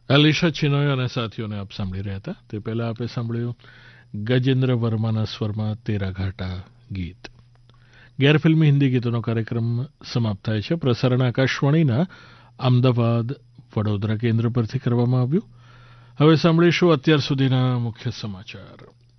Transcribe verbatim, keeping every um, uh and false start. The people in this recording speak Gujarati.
અલીશા ચિનોય અને સાથીઓને આપ સાંભળી રહ્યા હતા. તે પહેલાં આપણે સાંભળ્યું ગજેન્દ્ર વર્માના સ્વરમાં તેરા ઘાટા ગીત. ગેરફિલ્મી હિન્દી ગીતોનો કાર્યક્રમ સમાપ્ત થાય છે. પ્રસારણ આકાશવાણીના અમદાવાદ વડોદરા કેન્દ્ર પરથી કરવામાં આવ્યું. હવે સાંભળીશું અત્યાર સુધીના મુખ્ય સમાચાર.